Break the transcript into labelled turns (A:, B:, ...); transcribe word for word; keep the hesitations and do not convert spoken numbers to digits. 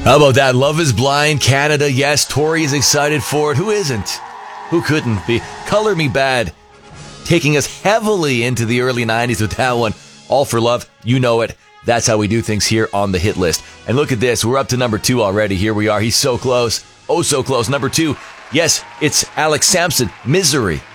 A: How about that? Love is Blind, Canada. Yes, Tori is excited for it. Who isn't? Who couldn't be? Color Me Bad, taking us heavily into the early nineties with that one. All for Love, you know it. That's how we do things here on the hit list. And look at this. We're up to number two already. Here we are. He's so close. Oh, so close. Number two. Yes, it's Alex Sampson, Misery.